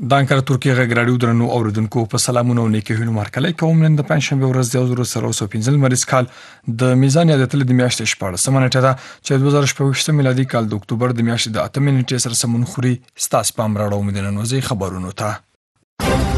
د انکره ترکیه غږ راډیو درنو اوریدونکو په سلامونه او نیکی هیلو مرکلې کوم نن د پنځشنبه ورځ د 2015 مریض کال د میزان یادتل د میاشتې 14 منټه ده چې 2024 میلادي کال د اکتوبر د میاشتې د 8 منټې سره سمون خوري ستاسو پام راړو مدینه نوځي خبرونو ته